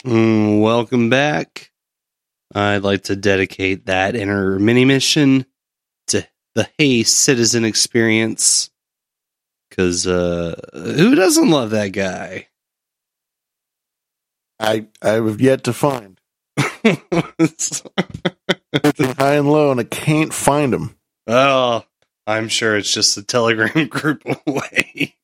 Welcome back. I'd like to dedicate that inner mini mission to the Hey Citizen experience. Because who doesn't love that guy? I've yet to find. High and low, and I can't find him. Oh, I'm sure it's just a Telegram group away.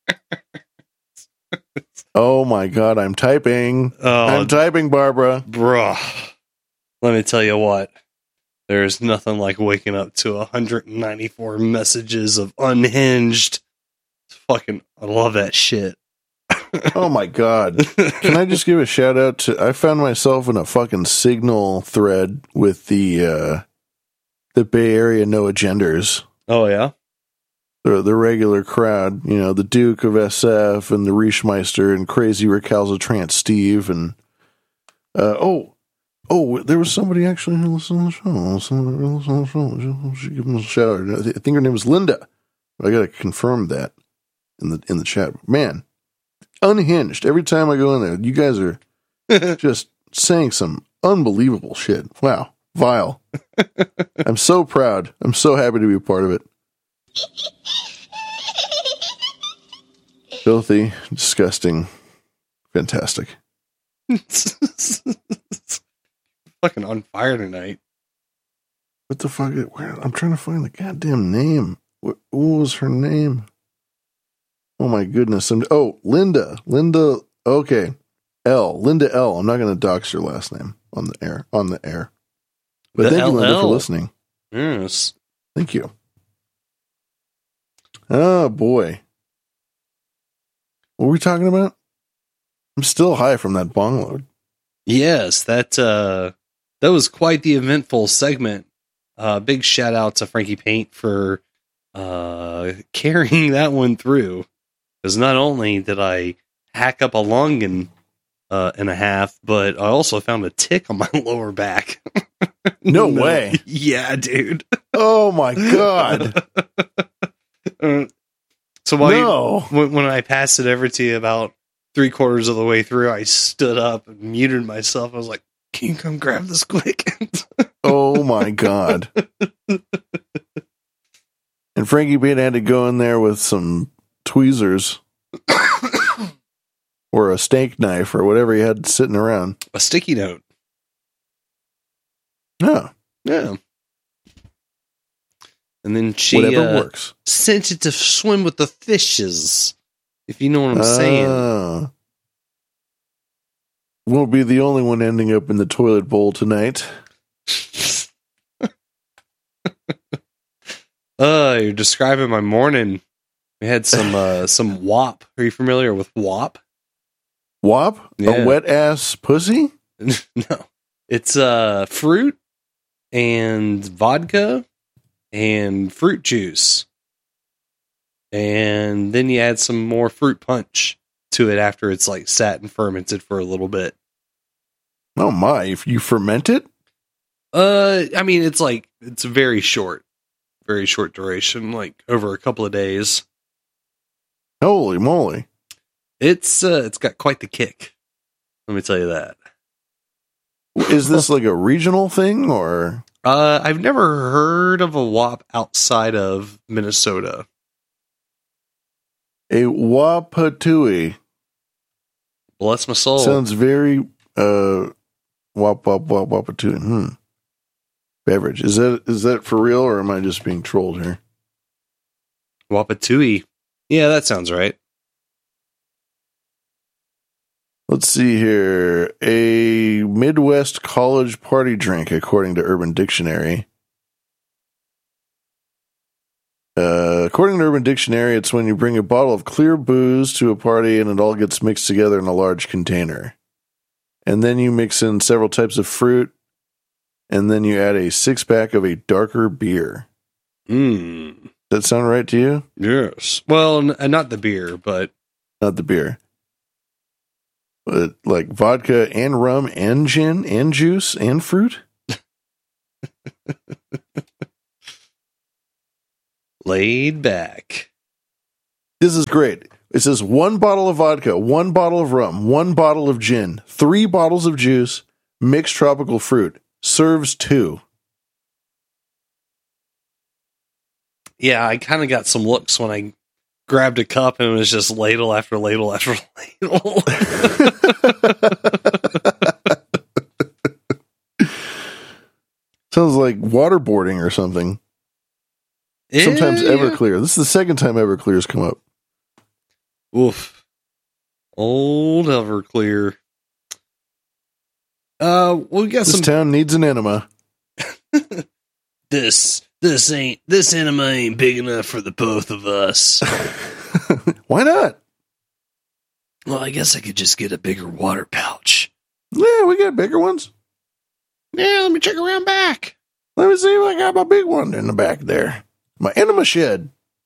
Oh my God, I'm typing. I'm typing, Barbara. Bruh. Let me tell you what. There's nothing like waking up to 194 messages of unhinged. I love that shit. Oh my God. Can I just give a shout out to, I found myself in a fucking Signal thread with the Bay Area No Agenders. Oh yeah? The regular crowd, you know, the Duke of SF and the Riechmeister and crazy Recalcitrant Steve and there was somebody actually who listened to the show. Should give them a shout out. I think her name was Linda. I gotta confirm that in the chat. Man, unhinged. Every time I go in there, you guys are just saying some unbelievable shit. Wow. Vile. I'm so proud. I'm so happy to be a part of it. Filthy, disgusting, fantastic. Fucking on fire tonight. What the fuck? I'm trying to find the goddamn name. What was her name? Oh my goodness. Linda. Linda. Okay. Linda L. I'm not going to dox your last name on the air. But thank you, Linda, for listening. Yes. Thank you. Oh boy. What were we talking about? I'm still high from that bong load. Yes, that was quite the eventful segment. Big shout out to Frankie Paint for carrying that one through. Because not only did I hack up a lungen and a half, but I also found a tick on my lower back. No way. Yeah, dude. Oh my God. So when I passed it over to you about 3/4 of the way through, I stood up and muted myself. I was like, "Can you come grab this quick?" Oh my God. And Frankie Bean had to go in there with some tweezers or a steak knife or whatever he had sitting around. A sticky note. Yeah. And then she works. sent it to swim with the fishes, if you know what I'm saying. Won't be the only one ending up in the toilet bowl tonight. You're describing my morning. We had some WAP. Are you familiar with WAP? WAP? Yeah. A wet ass pussy? No. It's fruit and vodka and fruit juice. And then you add some more fruit punch to it after it's like sat and fermented for a little bit. Oh my, if you ferment it? I mean, it's very short duration, like over a couple of days. Holy moly. It's got quite the kick. Let me tell you that. Is this like a regional thing or? I've never heard of a WAP outside of Minnesota. A Wapatui. Bless my soul. Sounds very Wapatui. Beverage. Is that for real or am I just being trolled here? Wapatui. Yeah, that sounds right. Let's see here. A Midwest college party drink, according to Urban Dictionary. According to Urban Dictionary, it's when you bring a bottle of clear booze to a party and it all gets mixed together in a large container. And then you mix in several types of fruit, and then you add a 6-pack of a darker beer. Does that sound right to you? Yes. Well, not the beer, but... Not the beer. But like vodka and rum and gin and juice and fruit? Laid back. This is great. It says 1 bottle of vodka, 1 bottle of rum, 1 bottle of gin, 3 bottles of juice, mixed tropical fruit. Serves 2. Yeah, I kind of got some looks when I grabbed a cup and it was just ladle after ladle after ladle. Sounds like waterboarding or something. Sometimes Everclear. This is the second time Everclear's come up. Oof. Old Everclear. We got this town needs an enema. This enema ain't big enough for the both of us. Why not? Well, I guess I could just get a bigger water pouch. Yeah, we got bigger ones. Yeah, let me check around back. Let me see if I got my big one in the back there. My enema shed.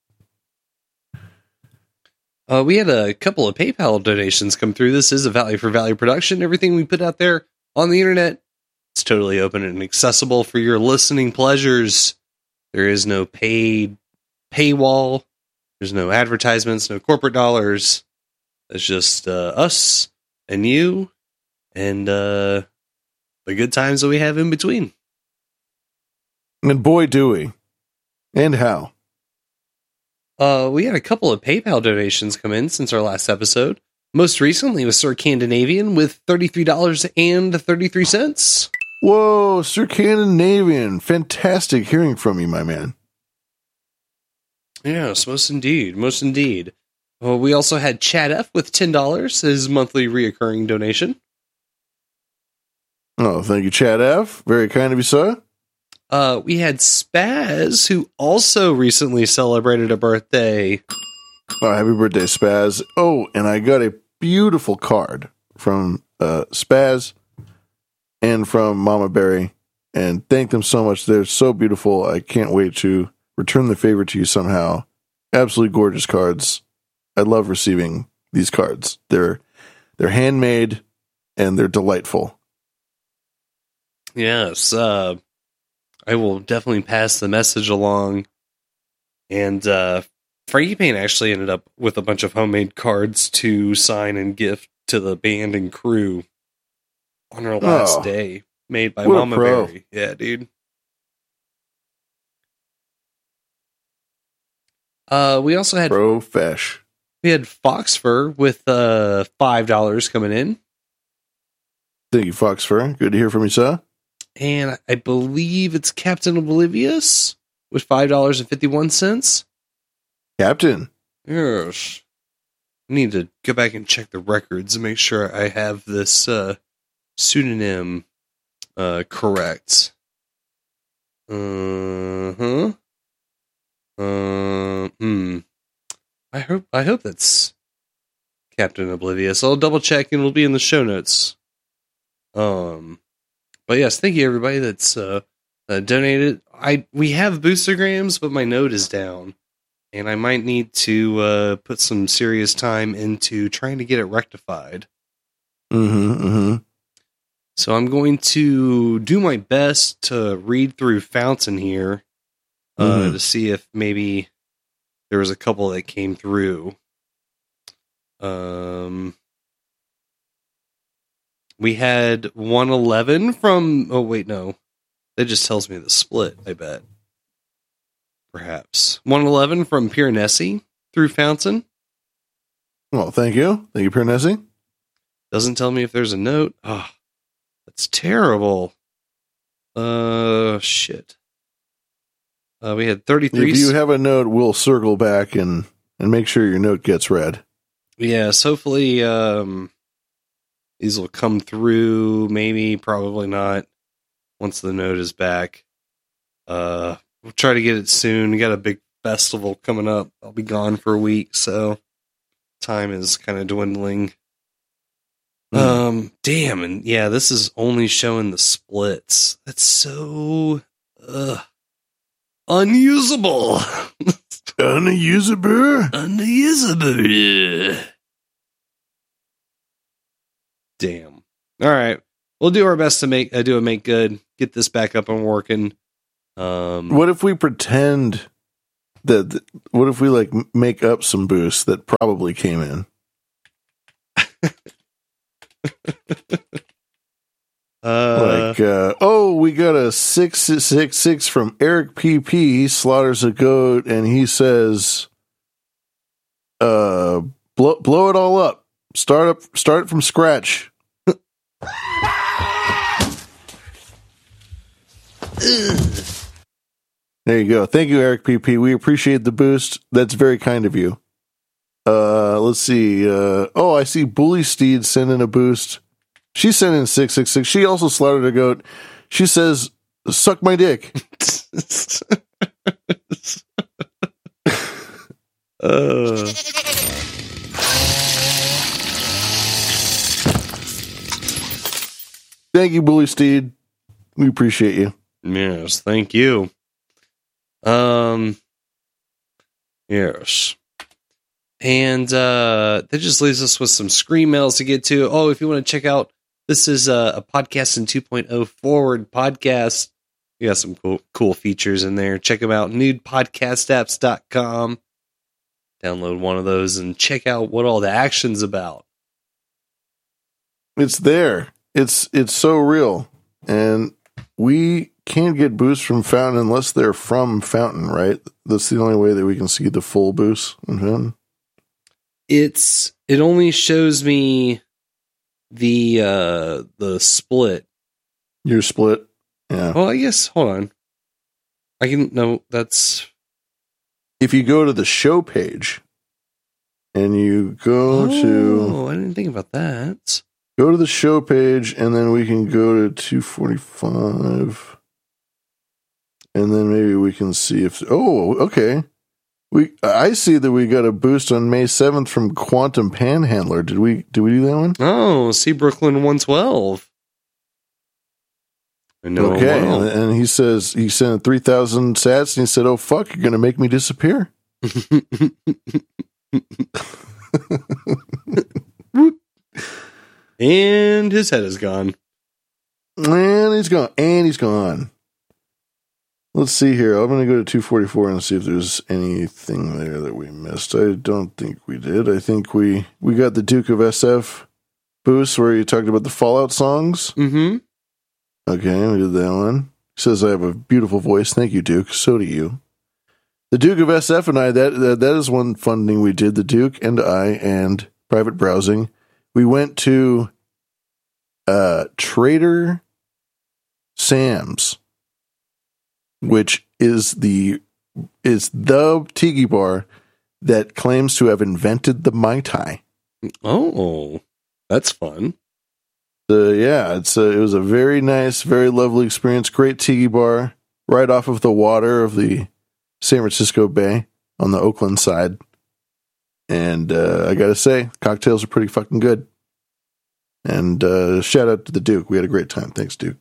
We had a couple of PayPal donations come through. This is a Value for Value production. Everything we put out there on the internet, it's totally open and accessible for your listening pleasures. There is no paid paywall. There's no advertisements, no corporate dollars. It's just us and you and the good times that we have in between. And boy, do we. And how. We had a couple of PayPal donations come in since our last episode. Most recently was Sir Scandinavian with $33.33. Whoa, Sir Scandinavian. Fantastic hearing from you, my man. Yes, most indeed. Most indeed. We also had Chad F. with $10, his monthly reoccurring donation. Oh, thank you, Chad F. Very kind of you, sir. We had Spaz, who also recently celebrated a birthday. Oh, happy birthday, Spaz. Oh, and I got a beautiful card from Spaz and from Mama Berry. And thank them so much. They're so beautiful. I can't wait to return the favor to you somehow. Absolutely gorgeous cards. I love receiving these cards. They're handmade and they're delightful. Yes, I will definitely pass the message along. And Frankie Payne actually ended up with a bunch of homemade cards to sign and gift to the band and crew on our last day, made by Mama Berry. Yeah, dude. We also had Profesh. We had Foxfur with $5 coming in. Thank you, Foxfur. Good to hear from you, sir. And I believe it's Captain Oblivious with $5.51. Captain. Yes. I need to go back and check the records and make sure I have this pseudonym correct. I hope that's Captain Oblivious. I'll double check and it'll be in the show notes. But yes, thank you everybody that's donated. We have boostergrams, but my node is down, and I might need to put some serious time into trying to get it rectified. So I'm going to do my best to read through Fountain here to see if maybe there was a couple that came through. We had 111 from... Oh, wait, no. That just tells me the split, I bet. Perhaps. 111 from Piranesi through Fountain. Well, thank you. Thank you, Piranesi. Doesn't tell me if there's a note. Oh, that's terrible. Shit. We had 33... If you have a note, we'll circle back and make sure your note gets read. Yes, hopefully... these will come through, maybe, probably not, once the note is back. We'll try to get it soon. We got a big festival coming up. I'll be gone for a week, so time is kind of dwindling. Damn, and yeah, this is only showing the splits. That's so unusable. Unusable. Damn. All right. We'll do our best to make good. Get this back up and working. What if we pretend what if we like make up some boosts that probably came in? We got a 666 from Eric PP. He slaughters a goat and he says, blow it all up. Start it from scratch. There you go. Thank you, Eric PP. We appreciate the boost. That's very kind of you. Let's see. I see Bully Steed send in a boost. She sent in 666. She also slaughtered a goat. She says, suck my dick. Thank you, Bully Steed. We appreciate you. Yes, thank you. Yes. And that just leaves us with some screen mails to get to. Oh, if you want to check out, this is a Podcasting 2.0 forward podcast. We got some cool features in there. Check them out, nudepodcastapps.com. Download one of those and check out what all the action's about. It's there. It's so real. And we can't get boosts from Fountain unless they're from Fountain, right? That's the only way that we can see the full boosts in Fountain. It only shows me the split. Your split? Yeah. Well, I guess, hold on. That's... If you go to the show page and you go to... Oh, I didn't think about that. Go to the show page and then we can go to 245. And then maybe we can see if... Oh, okay. I see that we got a boost on May 7th from Quantum Panhandler. Did we do that one? Oh, see Brooklyn 112. I know. Okay, well. And he says he sent 3,000 sats, and he said, "Oh fuck, you're gonna make me disappear." And his head is gone. And he's gone. Let's see here. I'm going to go to 244 and see if there's anything there that we missed. I don't think we did. I think we got the Duke of SF boost where you talked about the Fallout songs. Mm-hmm. Okay, we did that one. He says I have a beautiful voice. Thank you, Duke. So do you. The Duke of SF and I, that is one fun thing we did. The Duke and I and Private Browsing. We went to Trader Sam's, which is the tiki bar that claims to have invented the Mai Tai. Oh, that's fun. Yeah, it was a very nice, very lovely experience. Great tiki bar right off of the water of the San Francisco Bay on the Oakland side. And I got to say, cocktails are pretty fucking good. And shout out to the Duke. We had a great time. Thanks, Duke.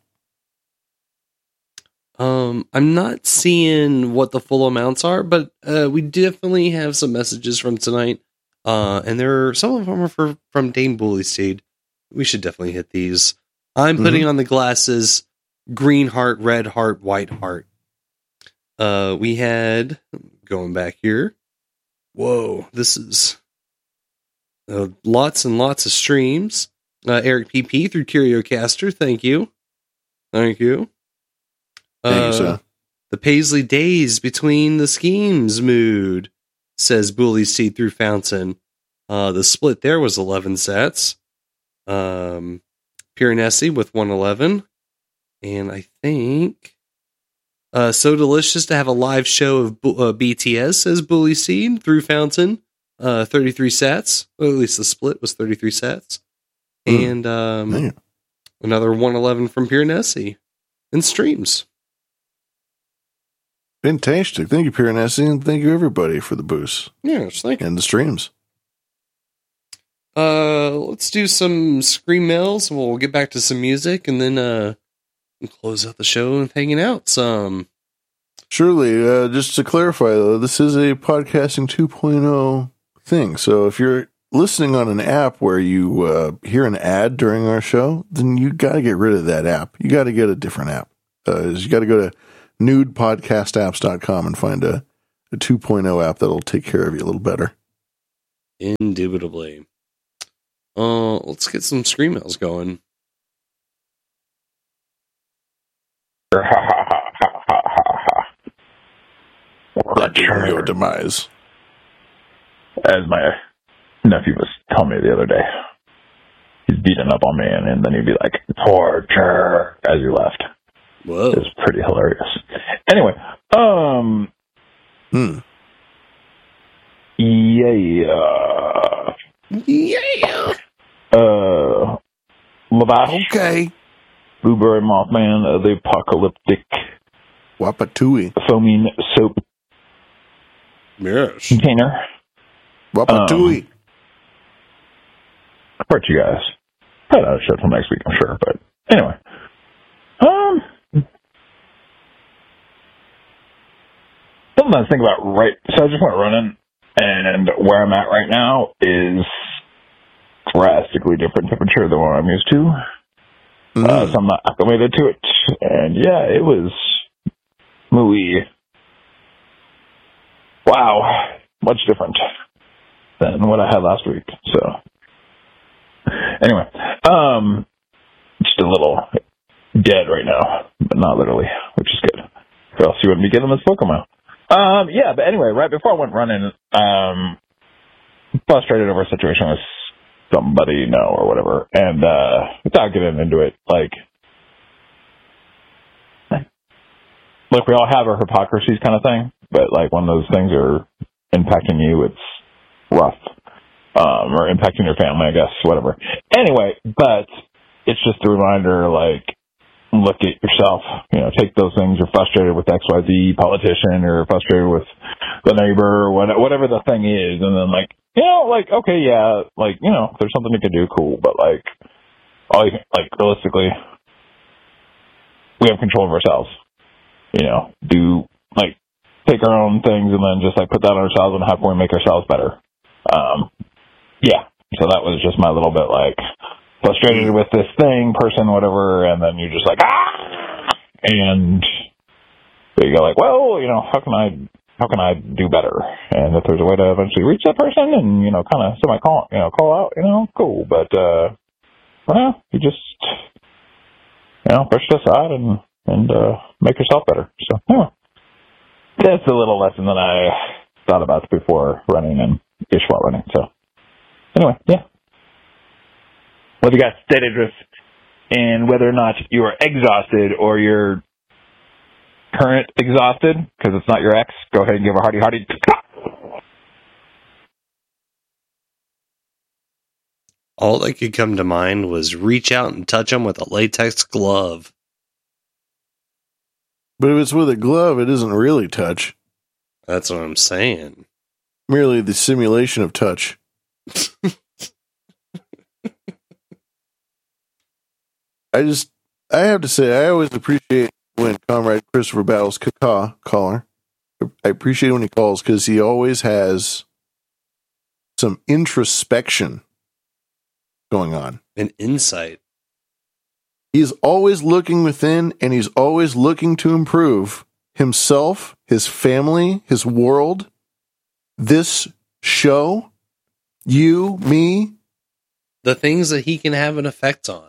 I'm not seeing what the full amounts are, but we definitely have some messages from tonight. And some of them are from Dane Bullysteed. We should definitely hit these. I'm putting on the glasses, green heart, red heart, white heart. We had, going back here. Whoa, this is lots and lots of streams. Eric PP through CurioCaster, thank you. Thank you. Thank you, sir. The Paisley Days Between the Schemes mood, says Bullysteed through Fountain. The split there was 11 sets. Pure Nessie with 111. And I think So Delicious to have a live show of BTS, says Bullysteed through Fountain. 33 sets. Well, at least the split was 33 sets. And another 111 from Pure Nessie. And streams. Fantastic. Thank you, Pure Nessie, and thank you everybody for the boost. Yes, thank you. And the streams. Let's do some screen mails. We'll get back to some music, and then we'll close out the show and hanging out some. Surely, just to clarify, though, this is a Podcasting 2.0 thing. So if you're listening on an app where you hear an ad during our show, then you got to get rid of that app. You got to get a different app. You got to go to nudepodcastapps.com and find a a 2.0 app that'll take care of you a little better. Indubitably. Let's get some screen mails going. Your demise. As my nephew was telling me the other day, he's beating up on me, and then he'd be like, torture, as he left. Whoa. It's pretty hilarious. Anyway, Yeah. Lavash. Okay. Blueberry Mothman, the apocalyptic Wapatui. foaming soap Yes. container. Wapatui. For you guys. Probably not a show till next week, I'm sure. But anyway. Something I think about, right? So I just went running, and where I'm at right now is drastically different temperature than what I'm used to. So I'm not acclimated to it. And yeah, it was muy, wow, much different than what I had last week. So anyway, just a little dead right now, but not literally, which is good. Or else you wouldn't be getting this Pokemon. Yeah, but anyway, right before I went running, frustrated over a situation with somebody, or whatever, and without getting into it, like, look, we all have our hypocrisies kind of thing, but like when those things are impacting you, it's rough, or impacting your family, I guess, whatever. Anyway, but it's just a reminder, like, look at yourself, take those things. You're frustrated with XYZ politician, or frustrated with the neighbor, or whatever the thing is, and then okay, yeah, if there's something you can do, cool, but realistically, we have control of ourselves. Take our own things and then just put that on ourselves, and how can we make ourselves better? Yeah. So that was just my little bit frustrated with this person, whatever, and then you're just and you go how can I do better? And if there's a way to eventually reach that person and, kind of call out, cool. But, you just, push it aside and make yourself better. So, anyway, that's a little lesson that I thought about before running and ish while running. So, anyway, yeah. Well, if you got stated with in whether or not you are exhausted or you're current exhausted, because it's not your ex, go ahead and give a hearty. All that could come to mind was reach out and touch them with a latex glove. But if it's with a glove, it isn't really touch. That's what I'm saying. Merely the simulation of touch. I have to say, I always appreciate when Comrade Christopher Battles caller. I appreciate when he calls, because he always has some introspection going on. An insight. He's always looking within, and he's always looking to improve himself, his family, his world, this show, you, me. The things that he can have an effect on.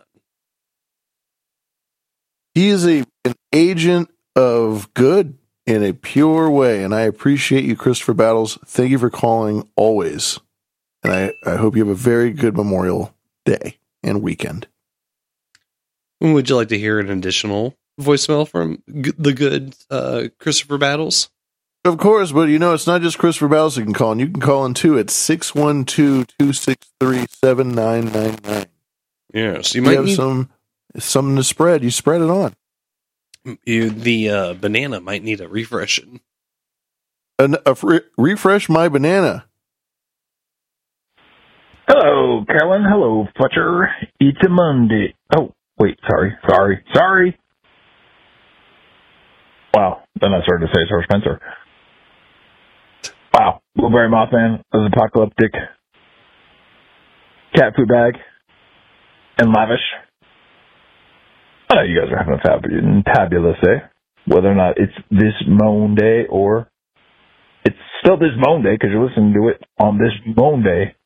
He is an agent of good in a pure way, and I appreciate you, Christopher Battles. Thank you for calling always. And I hope you have a very good Memorial Day and weekend. Would you like to hear an additional voicemail from the good Christopher Battles? Of course, but it's not just Christopher Battles you can call in. You can call in too at 612-263-7999. Yes, you might have something to spread. You spread it on. The banana might need a refreshing. Refresh my banana. Hello, Carolyn. Hello, Fletcher. It's a Monday. Oh, wait, sorry. Wow, then I started to say Sir Spencer. Wow, Blueberry Mothman, the apocalyptic cat food bag, and lavish. I know you guys are having a fabulous day, whether or not it's this Monday or it's still this Monday, because you're listening to it on this Monday,